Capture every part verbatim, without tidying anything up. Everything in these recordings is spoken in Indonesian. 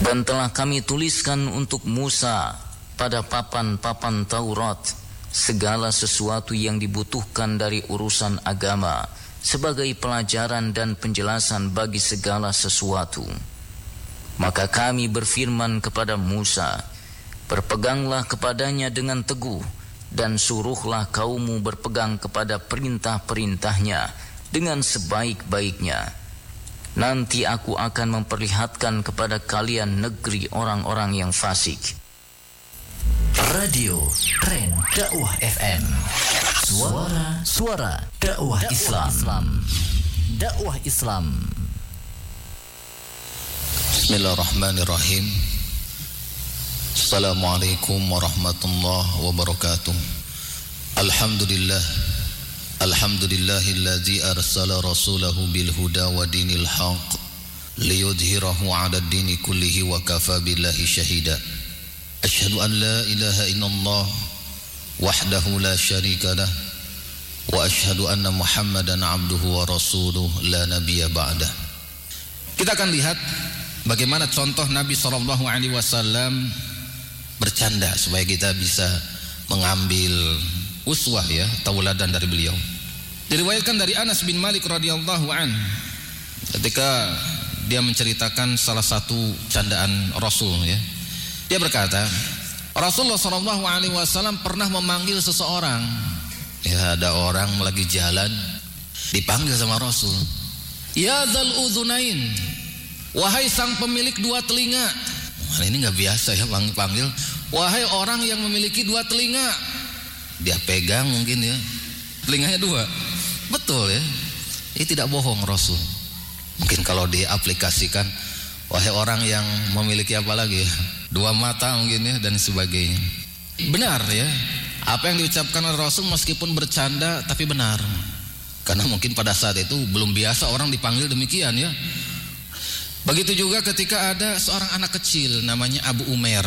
Dan telah kami tuliskan untuk Musa pada papan-papan Taurat segala sesuatu yang dibutuhkan dari urusan agama sebagai pelajaran dan penjelasan bagi segala sesuatu. Maka kami berfirman kepada Musa, berpeganglah kepadanya dengan teguh dan suruhlah kaummu berpegang kepada perintah-perintahnya dengan sebaik-baiknya. Nanti aku akan memperlihatkan kepada kalian negeri orang-orang yang fasik. Radio Tren Dakwah F M. Suara Suara Dakwah Islam. Dakwah Islam. Bismillahirrahmanirrahim. Assalamualaikum warahmatullahi wabarakatuh. Alhamdulillah. Alhamdulillahilladzi arsala rasulahu bil huda wa dinil haq liyudhhirahu 'ala ad-dini kullihi wa kafa billahi shahida. Asyhadu an la ilaha illallah wahdahu la syarika lah wa asyhadu anna Muhammadan 'abduhu wa rasuluhu la nabiyya ba'dah. Kita akan lihat bagaimana contoh Nabi sallallahu alaihi wasallam bercanda supaya kita bisa mengambil uswah ya, tauladan dari beliau. Diriwayatkan dari Anas bin Malik radhiyallahu an ketika dia menceritakan salah satu candaan Rasul ya. Dia berkata, Rasulullah sallallahu alaihi wasallam pernah memanggil seseorang. Ya, ada orang lagi jalan dipanggil sama Rasul. Ya dzal udzunain, wahai sang pemilik dua telinga. Nah, ini enggak biasa ya panggil, wahai orang yang memiliki dua telinga. Dia pegang mungkin ya, telinganya dua. Betul ya, ini tidak bohong Rasul. Mungkin kalau diaplikasikan, wahai orang yang memiliki apa lagi ya, dua mata mungkin ya, dan sebagainya. Benar ya, apa yang diucapkan oleh Rasul meskipun bercanda tapi benar. Karena mungkin pada saat itu belum biasa orang dipanggil demikian ya. Begitu juga ketika ada seorang anak kecil namanya Abu Umair.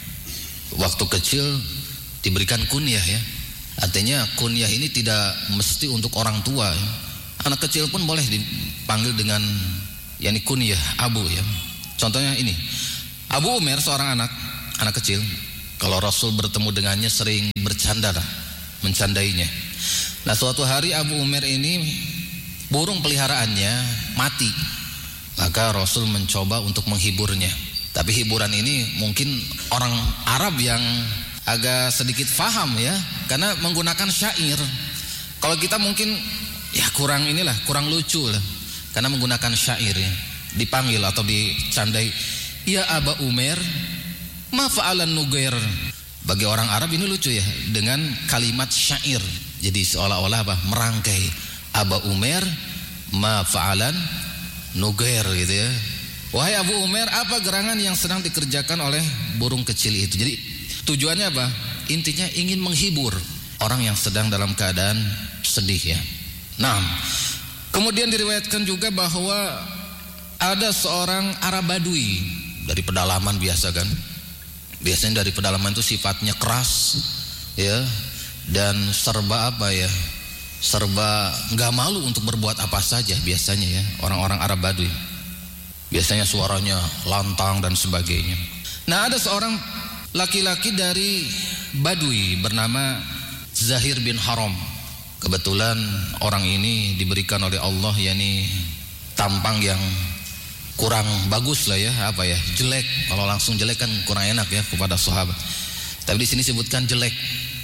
Waktu kecil diberikan kunyah ya. Artinya kunyah ini tidak mesti untuk orang tua ya. Anak kecil pun boleh dipanggil dengan yakni kunyah Abu ya. Contohnya ini, Abu Umair seorang anak anak kecil. Kalau Rasul bertemu dengannya sering bercanda lah, mencandainya. Nah suatu hari Abu Umair ini burung peliharaannya mati. Maka Rasul mencoba untuk menghiburnya. Tapi hiburan ini mungkin orang Arab yang agak sedikit faham ya, karena menggunakan syair. Kalau kita mungkin ya kurang inilah, kurang lucu lah, karena menggunakan syair ya. Dipanggil atau dicandai, ya Aba Umair, ma fa'alan nugair. Bagi orang Arab ini lucu ya, dengan kalimat syair. Jadi seolah-olah apa? Merangkai. Aba Umair, ma fa'alan nugair gitu ya. Wahai Abu Umair, apa gerangan yang sedang dikerjakan oleh burung kecil itu? Jadi tujuannya apa? Intinya ingin menghibur orang yang sedang dalam keadaan sedih ya. Nah, kemudian diriwayatkan juga bahwa ada seorang Arab Badui dari pedalaman biasa kan. Biasanya dari pedalaman itu sifatnya keras ya, dan serba apa ya? Serba nggak malu untuk berbuat apa saja biasanya ya, orang-orang Arab Badui. Biasanya suaranya lantang dan sebagainya. Nah, ada seorang laki-laki dari Badui bernama Zahir bin Haram. Kebetulan orang ini diberikan oleh Allah yakni tampang yang kurang bagus lah ya, apa ya, jelek. Kalau langsung jelek kan kurang enak ya kepada sahabat. Tapi di sini sebutkan jelek,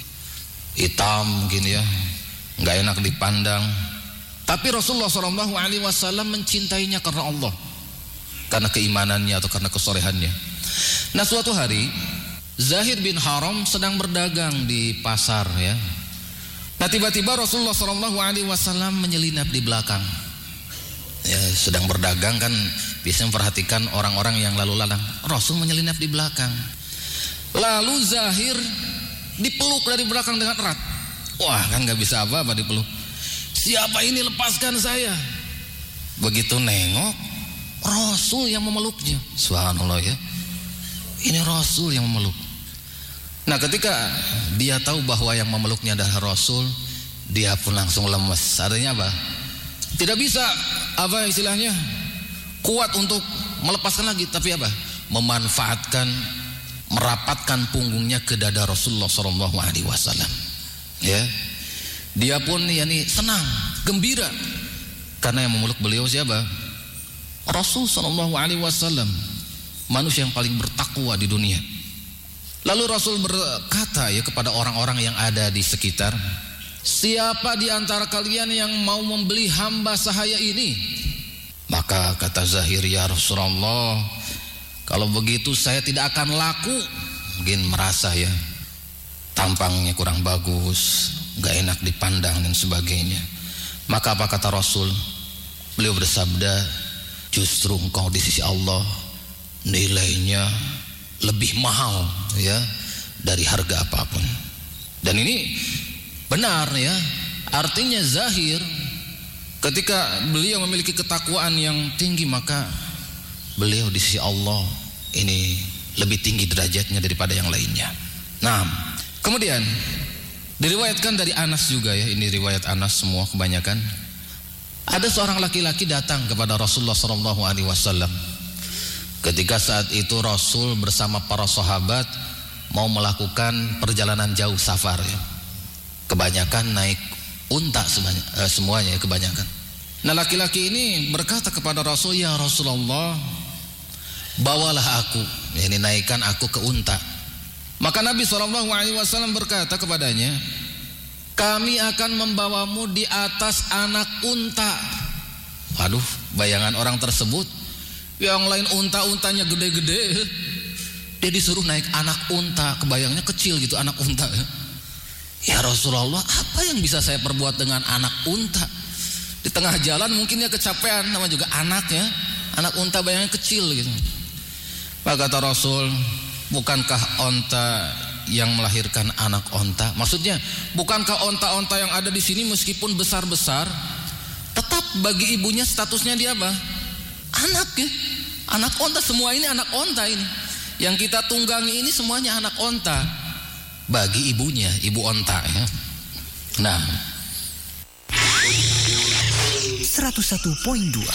hitam mungkin ya, nggak enak dipandang. Tapi Rasulullah shallallahu alaihi wasallam mencintainya karena Allah, karena keimanannya atau karena kesolehannya. Nah suatu hari Zahir bin Haram sedang berdagang di pasar ya. Nah tiba-tiba Rasulullah shallallahu alaihi wasallam menyelinap di belakang. Ya, sedang berdagang kan biasanya memperhatikan orang-orang yang lalu lalang. Rasul menyelinap di belakang. Lalu Zahir dipeluk dari belakang dengan erat. Wah kan nggak bisa apa-apa dipeluk. Siapa ini, lepaskan saya. Begitu nengok, Rasul yang memeluknya. Subhanallah ya. Ini Rasul yang memeluk. Nah ketika dia tahu bahwa yang memeluknya adalah Rasul, dia pun langsung lemes. Artinya apa? Tidak bisa apa istilahnya kuat untuk melepaskan lagi, tapi apa? memanfaatkan, merapatkan punggungnya ke dada Rasulullah Shallallahu Alaihi Wasallam. Ya, dia pun yani senang, gembira karena yang memeluk beliau siapa? Rasul Shallallahu Alaihi Wasallam, manusia yang paling bertakwa di dunia. Lalu Rasul berkata ya kepada orang-orang yang ada di sekitar, siapa di antara kalian yang mau membeli hamba sahaya ini? Maka kata Zahir, ya Rasulullah, kalau begitu saya tidak akan laku. Mungkin merasa ya tampangnya kurang bagus, gak enak dipandang dan sebagainya. Maka apa kata Rasul? Beliau bersabda, justru engkau di sisi Allah nilainya lebih mahal ya dari harga apapun. Dan ini benar ya, artinya Zahir ketika beliau memiliki ketakwaan yang tinggi, maka beliau di sisi Allah ini lebih tinggi derajatnya daripada yang lainnya. Nah, kemudian diriwayatkan dari Anas juga ya, ini riwayat Anas semua kebanyakan. Ada seorang laki-laki datang kepada Rasulullah Shallallahu Alaihi Wasallam. Ketika saat itu Rasul bersama para sahabat mau melakukan perjalanan jauh, safar ya. Kebanyakan naik unta sebanyak, eh, semuanya kebanyakan. Nah, laki-laki ini berkata kepada Rasul, ya Rasulullah, bawalah aku, ini naikkan aku ke unta. Maka Nabi shallallahu alaihi wasallam berkata kepadanya, kami akan membawamu di atas anak unta. Waduh, bayangan orang tersebut, yang lain unta-untanya gede-gede, dia disuruh naik anak unta, kebayangnya kecil gitu anak unta ya. Ya Rasulullah, apa yang bisa saya perbuat dengan anak unta? Di tengah jalan mungkin dia kecapean, nama juga anak ya, anak unta bayangnya kecil gitu. Maka kata Rasul, bukankah onta yang melahirkan anak onta? Maksudnya, bukankah onta-onta yang ada di sini meskipun besar-besar, tetap bagi ibunya statusnya dia apa? Anak ya, anak onta. Semua ini anak onta ini. Yang kita tunggangi ini semuanya anak onta bagi ibunya, ibu onta ya. Nah, seratus satu koma dua